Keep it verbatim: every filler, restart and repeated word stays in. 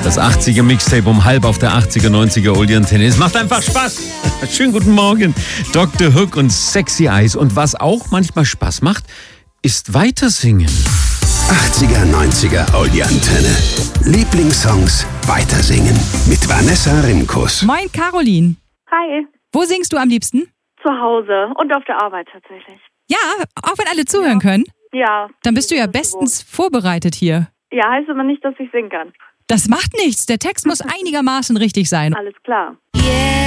Das achtziger-Mixtape um halb auf der achtziger, neunziger Oldie-Antenne. Es macht einfach Spaß. Schönen guten Morgen. Doktor Hook und Sexy Eyes. Und was auch manchmal Spaß macht, ist Weitersingen. achtziger, neunziger Oldie-Antenne. Lieblingssongs weitersingen. Mit Vanessa Rimkus. Moin, Caroline. Hi. Wo singst du am liebsten? Zu Hause und auf der Arbeit tatsächlich. Ja, auch wenn alle zuhören können. Ja. Dann bist du ja bestens vorbereitet hier. Ja, heißt aber nicht, dass ich singen kann. Das macht nichts. Der Text muss einigermaßen richtig sein. Alles klar. Yeah.